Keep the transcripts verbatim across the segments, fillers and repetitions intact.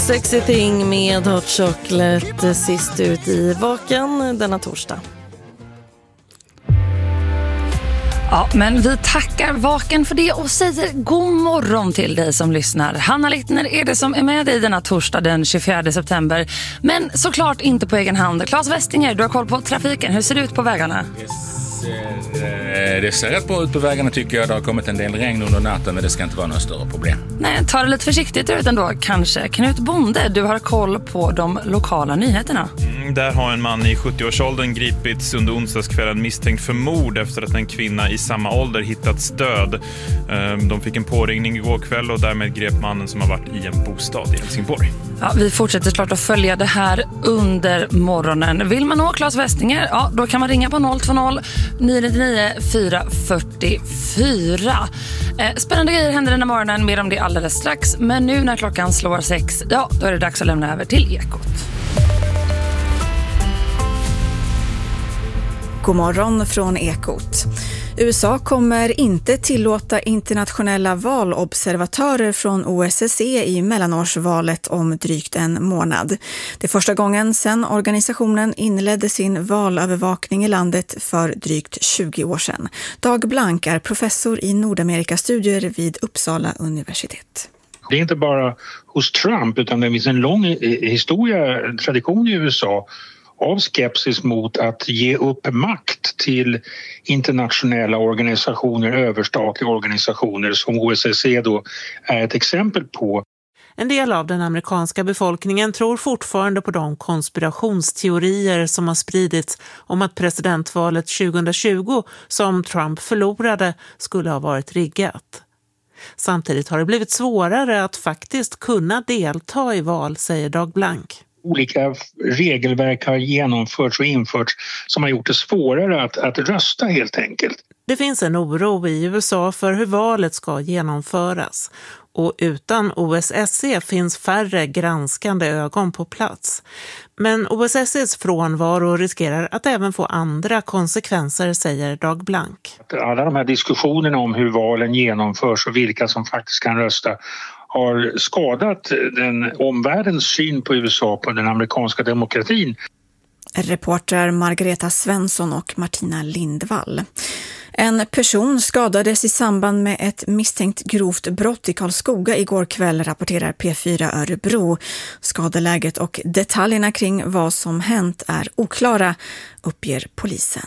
Sexy Thing med Hot Chocolate sist ut i Vaken denna torsdag. Ja, men vi tackar Vaken för det och säger god morgon till dig som lyssnar. Hanna Littner är det som är med dig denna torsdag den tjugofjärde september. Men såklart inte på egen hand. Claes Westinger, du har koll på trafiken. Hur ser det ut på vägarna? Det ser rätt bra ut på vägarna tycker jag. Det har kommit en del regn under natten men det ska inte vara några större problem. Nej, ta det lite försiktigt ut ändå kanske. Knut Bonde, du har koll på de lokala nyheterna. Mm, där har en man i sjuttioårsåldern gripits under onsdagskvällen misstänkt för mord efter att en kvinna i samma ålder hittats död. De fick en påringning igår kväll och därmed grep mannen som har varit i en bostad i Helsingborg. Ja, vi fortsätter klart att följa det här under morgonen. Vill man nå Claes Westinger, ja, då kan man ringa på noll två noll nio nio nio fyra fyra fyra. Eh, spännande grejer händer den här morgonen, mer om det alldeles strax. Men nu när klockan slår sex, ja, då är det dags att lämna över till Ekot. God morgon från Ekot. U S A kommer inte tillåta internationella valobservatörer från O S S E i mellanårsvalet om drygt en månad. Det är första gången sedan organisationen inledde sin valövervakning i landet för drygt tjugo år sedan. Dag Blank är professor i Nordamerikastudier vid Uppsala universitet. Det är inte bara hos Trump utan det finns en lång historia, tradition i U S A av skepsis mot att ge upp makt till internationella organisationer, överstatliga organisationer som O S S E då är ett exempel på. En del av den amerikanska befolkningen tror fortfarande på de konspirationsteorier som har spridits om att presidentvalet tjugohundratjugo som Trump förlorade skulle ha varit riggat. Samtidigt har det blivit svårare att faktiskt kunna delta i val, säger Dag Blank. Olika regelverk har genomförts och införts som har gjort det svårare att, att rösta helt enkelt. Det finns en oro i U S A för hur valet ska genomföras. Och utan O S S E finns färre granskande ögon på plats. Men O S S E:s frånvaro riskerar att även få andra konsekvenser, säger Dag Blank. Alla de här diskussionerna om hur valen genomförs och vilka som faktiskt kan rösta har skadat den omvärldens syn på U S A, på den amerikanska demokratin. Reporter Margareta Svensson och Martina Lindvall. En person skadades i samband med ett misstänkt grovt brott i Karlskoga igår kväll, rapporterar P fyra Örebro. Skadeläget och detaljerna kring vad som hänt är oklara, uppger polisen.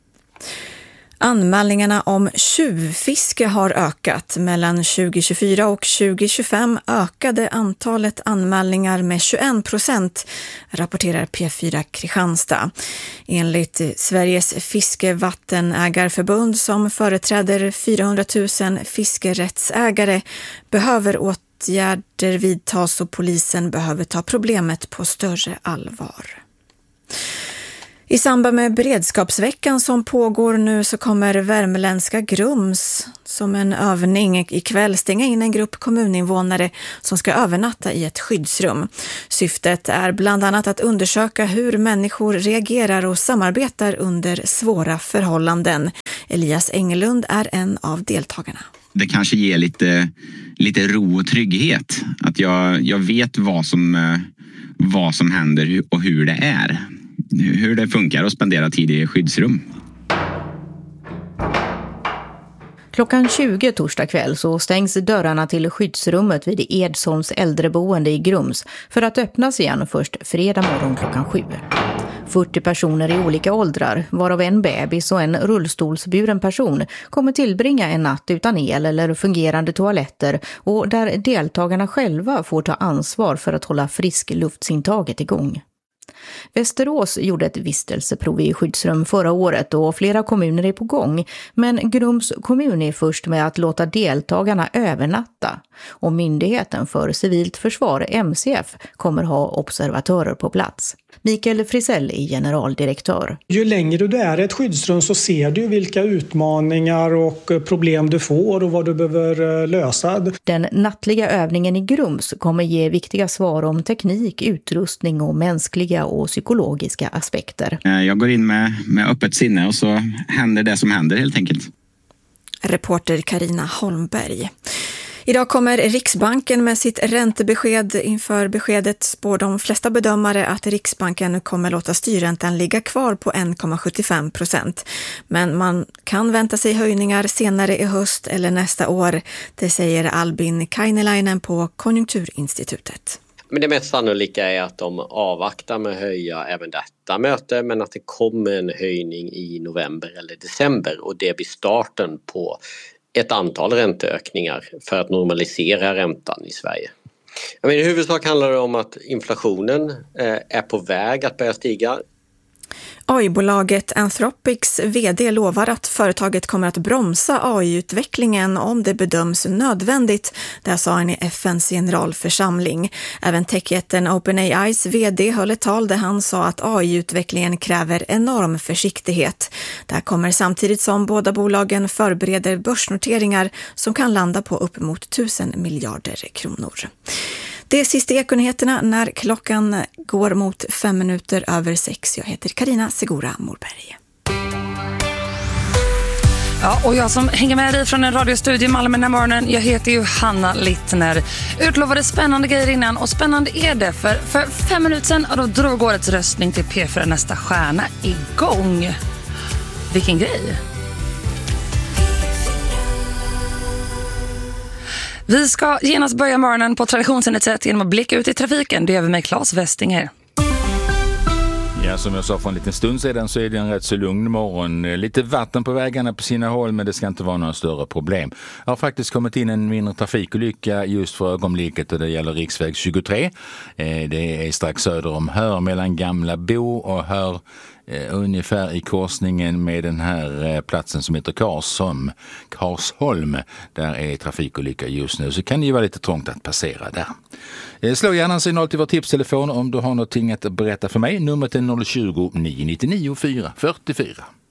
Anmälningarna om tjuvfiske har ökat. Mellan tjugo tjugofyra och tjugo tjugofem ökade antalet anmälningar med tjugoen procent, rapporterar P fyra Kristianstad. Enligt Sveriges fiskevattenägarförbund som företräder fyrahundratusen fiskerättsägare behöver åtgärder vidtas och polisen behöver ta problemet på större allvar. I samband med beredskapsveckan som pågår nu så kommer värmländska Grums som en övning ikväll stänga in en grupp kommuninvånare som ska övernatta i ett skyddsrum. Syftet är bland annat att undersöka hur människor reagerar och samarbetar under svåra förhållanden. Elias Engelund är en av deltagarna. Det kanske ger lite, lite ro och trygghet. Att jag, jag vet vad som, vad som händer och hur det är. Hur det funkar att spendera tid i skyddsrum. Klockan tjugo torsdag kväll så stängs dörrarna till skyddsrummet vid Edsholms äldreboende i Grums för att öppnas igen först fredag morgon klockan sju. fyrtio personer i olika åldrar, varav en bebis och en rullstolsburen person, kommer tillbringa en natt utan el eller fungerande toaletter och där deltagarna själva får ta ansvar för att hålla friskluftintaget igång. Västerås gjorde ett vistelseprov i skyddsrum förra året och flera kommuner är på gång, men Grums kommun är först med att låta deltagarna övernatta och Myndigheten för civilt försvar, M C F, kommer ha observatörer på plats. Mikael Frisell är generaldirektör. Ju längre du är i ett skyddsrum så ser du vilka utmaningar och problem du får och vad du behöver lösa. Den nattliga övningen i Grums kommer ge viktiga svar om teknik, utrustning och mänskliga och psykologiska aspekter. Jag går in med, med öppet sinne och så händer det som händer helt enkelt. Reporter Karina Holmberg. Idag kommer Riksbanken med sitt räntebesked. Inför beskedet spår de flesta bedömare att Riksbanken kommer låta styrräntan ligga kvar på en komma sjuttiofem procent. Men man kan vänta sig höjningar senare i höst eller nästa år. Det säger Albin Kainelainen på Konjunkturinstitutet. Men det mest sannolika är att de avvaktar med att höja även detta möte, men att det kommer en höjning i november eller december, och det blir starten på ett antal ränteökningar för att normalisera räntan i Sverige. Men i huvudsak handlar det om att inflationen är på väg att börja stiga. A I-bolaget Anthropics vd lovar att företaget kommer att bromsa A I-utvecklingen om det bedöms nödvändigt. Det sa han i F N:s generalförsamling. Även techjätten OpenAIs vd höll ett tal där han sa att A I-utvecklingen kräver enorm försiktighet. Det här kommer samtidigt som båda bolagen förbereder börsnoteringar som kan landa på upp mot tusen miljarder kronor. Det är sista Ekonyheterna när klockan går mot fem minuter över sex. Jag heter Karina Segura Morberg. Ja, och jag som hänger med dig från en radiostudio i Malmö den här morgonen, jag heter ju Hanna Littner. Utlovade spännande grejer innan, och spännande är det för, för fem minuter sedan och då drog årets röstning till P fyra Nästa stjärna igång. Vilken grej! Vi ska genast börja morgonen på traditionsenligt sätt genom att blicka ut i trafiken. Det gör vi med Claes Westinger. Ja, som jag sa för en liten stund sedan så är det en rätt så lugn morgon. Lite vatten på vägarna på sina håll, men det ska inte vara några större problem. Det har faktiskt kommit in en mindre trafikolycka just för ögonblicket, och det gäller riksväg tjugotre. Det är strax söder om Hör mellan Gamla Bo och Hör, ungefär i korsningen med den här platsen som heter Karsholm. Karsholm, där är trafikolycka just nu, så kan det ju vara lite trångt att passera där. Slå gärna en signal till vår tipstelefon om du har någonting att berätta för mig. Numret är noll tjugo, nio nio nio, fyra fyra fyra.